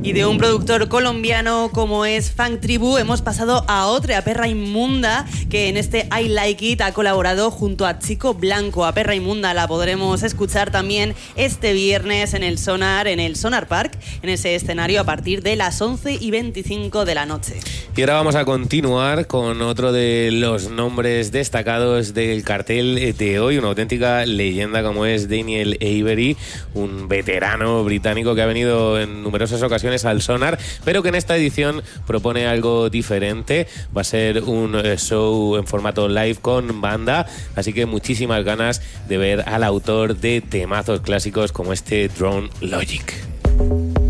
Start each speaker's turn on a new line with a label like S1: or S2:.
S1: Y de un productor colombiano como es Funk Tribu hemos pasado a otra, a Perra Inmunda, que en este I Like It ha colaborado junto a Chico Blanco. A Perra Inmunda la podremos escuchar también este viernes en el Sonar Park, en ese escenario a partir de las 11:25 de la noche.
S2: Y ahora vamos a continuar con otro de los nombres destacados del cartel de hoy, una auténtica leyenda como es Daniel Avery, un veterano británico que ha venido en numerosas ocasiones al Sonar, pero que en esta edición propone algo diferente. Va a ser un show en formato live con banda, así que muchísimas ganas de ver al autor de temazos clásicos como este Drone Logic.